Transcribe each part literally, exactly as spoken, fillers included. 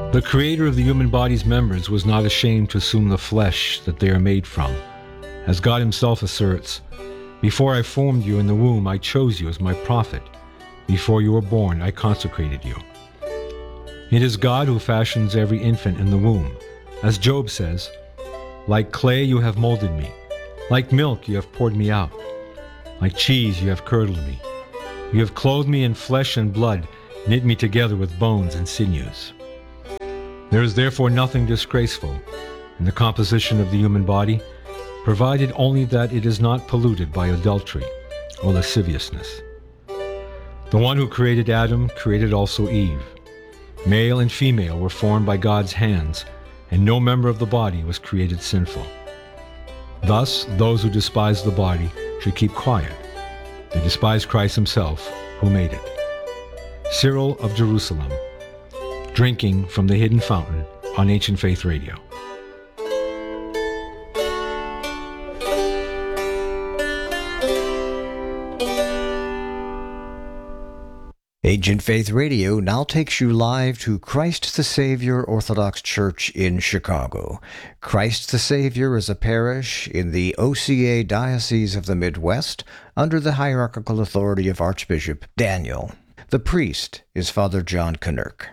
The Creator of the human body's members was not ashamed to assume the flesh that they are made from. As God himself asserts, "Before I formed you in the womb, I chose you as my prophet. Before you were born, I consecrated you." It is God who fashions every infant in the womb. As Job says, "Like clay you have molded me. Like milk you have poured me out. Like cheese you have curdled me. You have clothed me in flesh and blood, knit me together with bones and sinews." There is therefore nothing disgraceful in the composition of the human body, provided only that it is not polluted by adultery or lasciviousness. The one who created Adam created also Eve. Male and female were formed by God's hands, and no member of the body was created sinful. Thus, those who despise the body should keep quiet. They despise Christ himself, who made it. Cyril of Jerusalem, drinking from the hidden fountain on Ancient Faith Radio. Ancient Faith Radio now takes you live to Christ the Savior Orthodox Church in Chicago. Christ the Savior is a parish in the O C A Diocese of the Midwest under the hierarchical authority of Archbishop Daniel. The priest is Father John Knirk.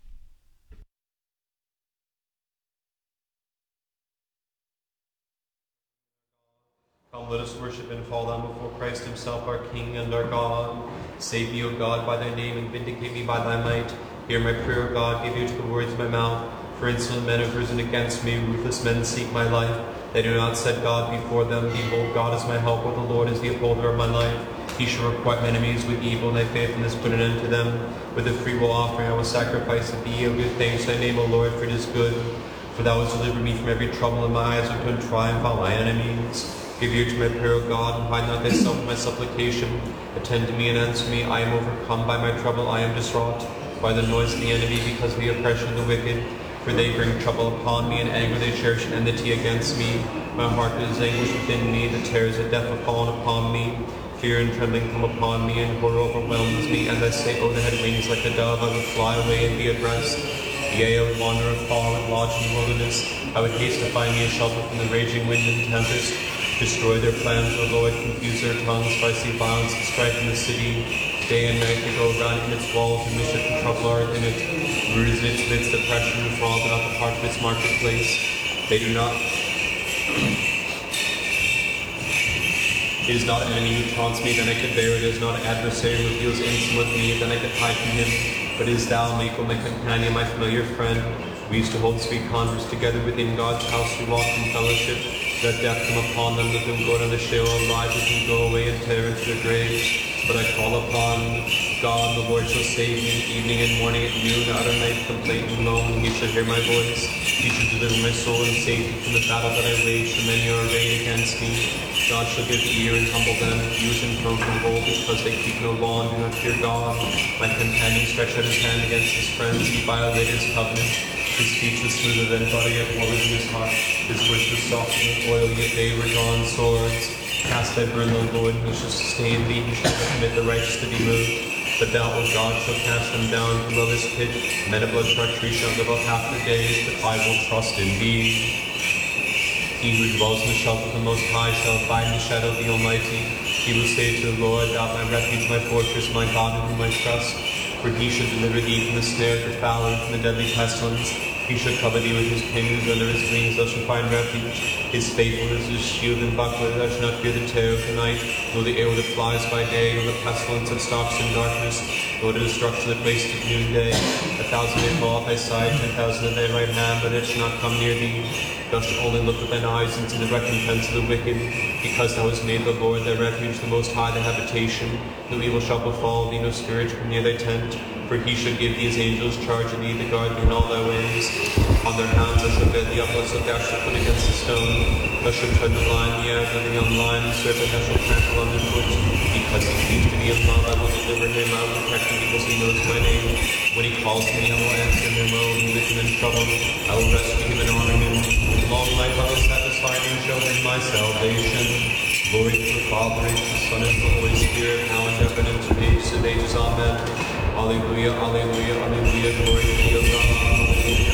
Come, let us worship and fall down before Christ himself, our King and our God. Save me, O God, by thy name, and vindicate me by thy might. Hear my prayer, O God, give ear to the words of my mouth. For insolent men have risen against me, ruthless men seek my life. They do not set God before them. Behold, God is my helper, the Lord is the upholder of my life. He shall requite my enemies with evil, and thy faithfulness put an end to them. With a freewill offering I will sacrifice to thee, O good things, thy name, O Lord, for it is good. For thou hast delivered me from every trouble, and my eyes are turned triumph on my enemies. Give ear to my prayer, O God, and hide not thyself from my supplication. Attend to me and answer me. I am overcome by my trouble. I am distraught by the noise of the enemy, because of the oppression of the wicked. For they bring trouble upon me, and anger they cherish enmity against me. My heart is anguished within me. The terrors of death have fallen upon me. Fear and trembling come upon me, and horror overwhelms me. And I say, O that had wings like a dove, I would fly away and be at rest. Yea, I would wander afar and lodge in the wilderness. I would haste to find me a shelter from the raging wind and tempest. Destroy their plans, O Lord, confuse their tongues, for I see violence and strife in the city. Day and night they go around in its walls, and mischief and trouble are in it. Rulers in its midst, oppression and fraud do not depart from its marketplace. They do not. It is not an enemy who taunts me, then I could bear it. It is not an adversary who reveals insolent with me, then I could hide from him. But it is thou, Michael, my companion, my familiar friend. We used to hold sweet converse together within God's house. We walked in fellowship. Let death come upon them, let them go down the shale of life, let them go away and tear into their graves. But I call upon God, the Lord shall save me, evening and morning at noon, out of night, complaint and moan, he shall hear my voice. He shall deliver my soul and save me from the battle that I wage, for many are arrayed against me. God shall give ear and humble them, use and throw from bold, because they keep no law and do not fear God. My companion stretched out his hand against his friends, he violated his covenant. His speech was smoother than butter, yet what was in his heart? His words were softer than oil, yet they were drawn swords. Cast thy burden, O Lord, and he shall sustain thee, he shall commit the righteous to be moved. But thou, O God, shalt cast them down to the lowest pit. Men of blood treachery shall live out half their days, but I will trust in thee. He who dwells in the shelter of the Most High shall abide in the shadow of the Almighty. He will say to the Lord, thou art my refuge, my fortress, my God in whom I trust. For he shall deliver thee from the snare of the fowler and from the deadly pestilence. He shall cover thee with his pinions, under his wings thou shalt find refuge. His faithfulness is shield and buckler, thou shalt not fear the terror of the night, nor the arrow that flies by day, nor the pestilence that stalks in darkness, nor the destruction that wastes at noonday. A thousand may fall at thy side, ten thousand at thy right hand, but it shall not come near thee. Thou shalt only look with thine eyes into the recompense of the wicked, because thou hast made the Lord thy refuge, the Most High thy habitation. No evil shall befall thee, no scourge come near thy tent. For he shall give thee his angels charge of thee to guard thee in all thy ways. On their hands thou shalt bear thee up, lest thou dash thy foot against a stone. Thou shalt tread the lion, the ass, and the young lion, the serpent thou shalt trample under foot. Because he cleaves to me in love, I will deliver him, I will protect him, because he knows my name. When he calls to me, I will answer him, I will be with him in trouble. I will rescue him and honor him. With long life I will satisfy him and show him my salvation. Glory to the Father, and to the Son, and to the Holy Spirit, now and ever, and to the ages of ages. Amen. Alleluia, alleluia, alleluia, glory to you, O God.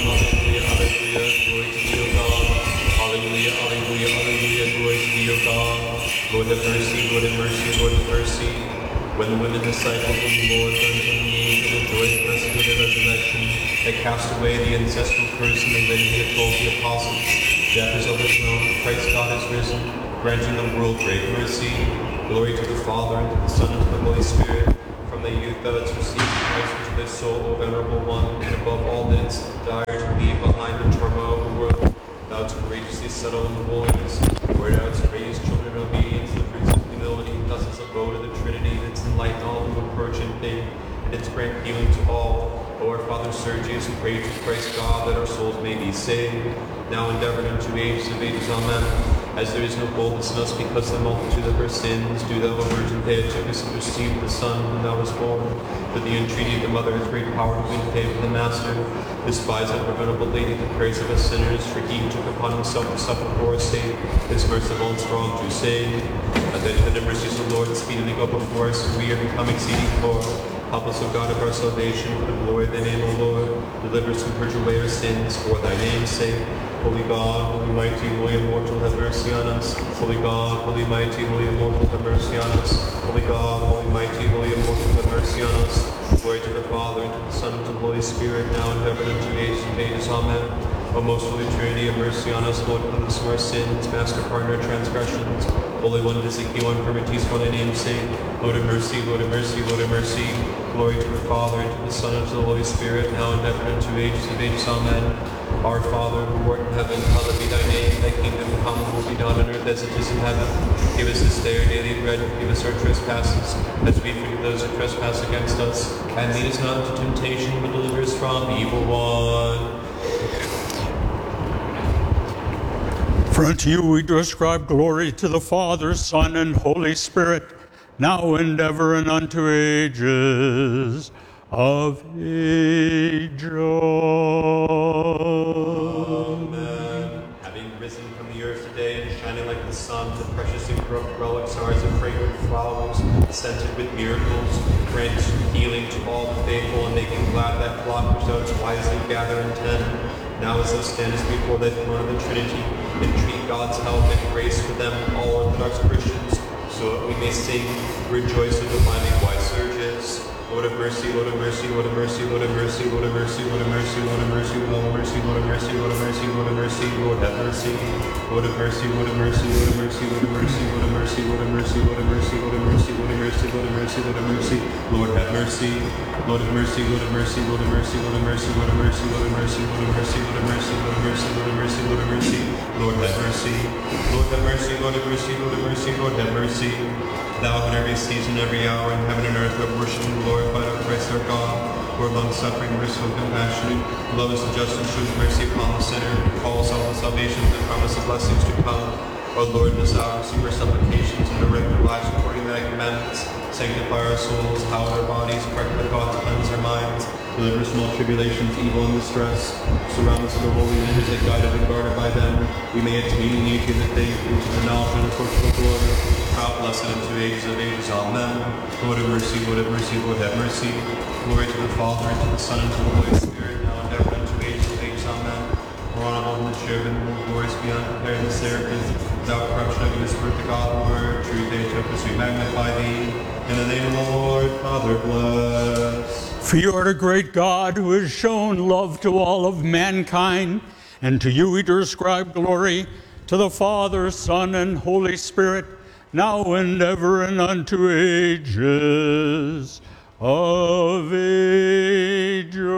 Lord have mercy, Lord have mercy, Lord have mercy. When the women disciples of the Lord learned from the angel the joy of the resurrection, they cast away the ancestral curse, and then he had told the apostles, death is overthrown, Christ God is risen, granting the world great mercy. Glory to the Father, and to the Son, and to the Holy Spirit. From the youth thou hast received Christ into thy soul, O venerable one, and above all that it's dire to leave behind the turmoil of the world, thou hast courageously settled in the wilderness, where thou hast raised children in obedience to the fruits of humility, thus as abode of the Trinity, that's enlightened all who approach in faith, and it's grant healing to all. O our Father Sergius, who prayed to Christ God that our souls may be saved, now endeavored unto ages of ages. Amen. As there is no boldness in us because of the multitude of our sins, do thou, O Virgin Theotokos, receive the Son whom thou hast born. For the entreaty of the Mother has great power to vindicate with the Master. Despise that venerable Lady the praise of us sinners, for he who took upon himself to suffer for our sake is merciful and strong to save. At the tender mercies of the Lord speedily go before us, for we are become exceeding poor. Help us, O God of our salvation, for the glory of thy name, O Lord. Deliver us and purge away our sins, for thy name's sake. Holy God, holy mighty, holy immortal, have mercy on us. Holy God, holy mighty, holy immortal, have mercy on us. Holy God, holy mighty, holy immortal, have mercy on us. Glory to the Father, and to the Son, and to the Holy Spirit, now and ever, and to ages and ages. Amen. O most holy Trinity, have mercy on us. Lord, cleanse us from our sins, Master, pardon our transgressions. Holy One, visit heal infirmities for thy name's sake. Lord have mercy, Lord have mercy, Lord have mercy. Glory to the Father, and to the Son, and to the Holy Spirit, now and ever, and to ages of ages. Amen. Our Father, who art in heaven, hallowed be thy name. Thy kingdom come, will be done on earth as it is in heaven. Give us this day our daily bread, and forgive us our trespasses, as we forgive those who trespass against us. And lead us not into temptation, but deliver us from the evil one. For unto you we do ascribe glory to the Father, Son, and Holy Spirit, now and ever, and unto ages of ages. Amen. Having risen from the earth today and shining like the sun, the precious and corrupt relics are as a fragrant flowers, scented with miracles, grant healing to all the faithful, and making glad that flock which thou hast wisely gathered in ten. Now as thou standest before the throne of the Trinity, entreat God's help and grace for them, all Orthodox Christians, so that we may sing, rejoice in the finding wise surges. Lord of mercy, Lord of mercy, Lord of mercy, Lord of mercy, Lord of mercy, Lord of mercy, Lord of mercy, Lord of mercy, Lord of mercy, Lord of mercy, Lord of mercy, Lord have mercy, Lord of mercy, Lord of mercy, Lord of mercy, Lord of mercy, Lord of mercy, Lord of mercy, Lord of mercy, Lord of mercy, Lord of mercy, Lord of mercy, Lord of mercy, Lord have mercy, Lord of mercy, Lord of mercy, Lord of mercy, Lord of mercy, Lord of mercy, Lord of mercy, Lord of mercy, Lord of mercy, Lord of mercy, Lord of mercy, Lord of mercy, Lord have mercy, Lord have mercy, Lord have mercy, Lord have mercy, Lord have mercy. Thou in every season, every hour, in heaven and earth, have worshipped and glorified our Christ our God, who are long suffering, merciful, compassionate, love us and justice, shows mercy upon the sinner, calls all the salvation and promise of blessings to come. O Lord, in this hour, receive our supplications and direct our lives according to thy commandments. Sanctify our souls, hallow our bodies, correct our thoughts, cleanse our minds. Deliver us from all tribulations, evil, and distress. Surround us with the holy angels that guided and guarded by them. We may attain in unity in the faith, into the knowledge and approachable glory. God blessed unto ages of ages. Amen. Lord have mercy, Lord have mercy, Lord have mercy. Glory to the Father, and to the Son, and to the Holy Spirit, now and ever, and to ages of ages. Amen. More honorable than the cherubim, more glorious beyond compare than the seraphim. Without corruption, of this birth of God, the Word, true Theotokos, we magnify thee. In the name of the Lord, Father, bless. For you are the great God who has shown love to all of mankind, and to you we do ascribe glory, to the Father, Son, and Holy Spirit, now and ever, and unto ages of ages. Amen.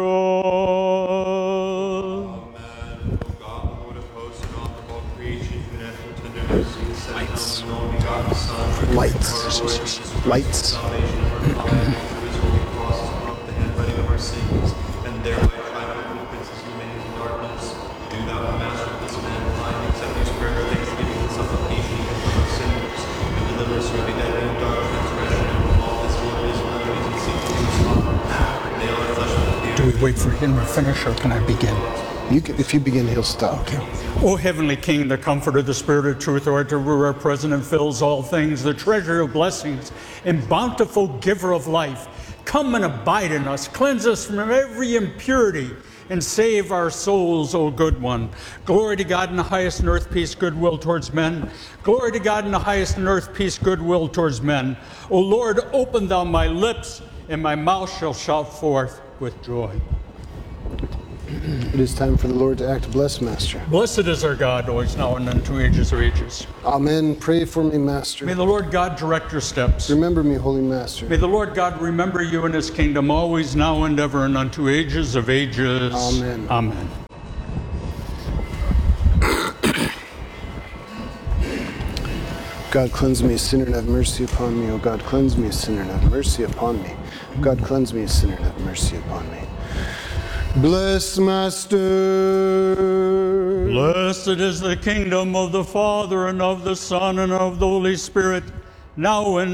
O God, the Lord of hosts, and author of all creation, who in eternal tender mercy sent down the only begotten Son, Lights. Lights. salvation of our God, through his holy cross, broke the handwriting of our sins, and thereby triumphed over the princes and dominions of darkness. Do thou, O Master of this mankind, accept these prayer, thanksgiving, and supplication for our sinners, and deliver us from the deadly and dark transgression, and from all this glorious melodies and secrets of May all our flesh with fear. Do we wait for him to finish, or can I begin? You can, if you begin, he'll stop. Okay. O heavenly King, the comforter, the Spirit of truth, who art to rule, our present and fills all things, the treasure of blessings, and bountiful giver of life, Come and abide in us. Cleanse us from every impurity and save our souls, O good one. Glory to God in the highest, and earth peace, goodwill towards men. Glory to God in the highest, and earth peace, goodwill towards men. O Lord, open thou my lips, and my mouth shall shout forth with joy. It is time for the Lord to act. Bless, Master. Blessed is our God, always, now, and unto ages of ages. Amen. Pray for me, Master. May the Lord God direct your steps. Remember me, Holy Master. May the Lord God remember you in his kingdom, always, now, and ever, and unto ages of ages. Amen. Amen. God, cleanse me, a sinner, and have mercy upon me. O God, cleanse me, a sinner, and have mercy upon me. God, cleanse me, a sinner, and have mercy upon me. Bless, Master. Blessed is the kingdom of the Father, and of the Son, and of the Holy Spirit, now and